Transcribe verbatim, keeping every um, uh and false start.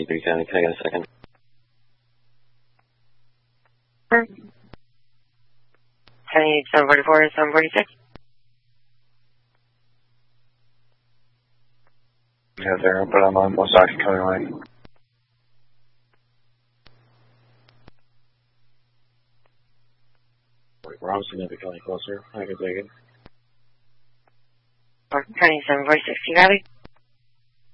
twenty-three County. Can I get a second? Sure. County seven forty-four and seven forty-six. Yeah, there, but I'm on Osaka coming away. We're obviously going to be coming closer. I can take it. County seven forty-six, you got it?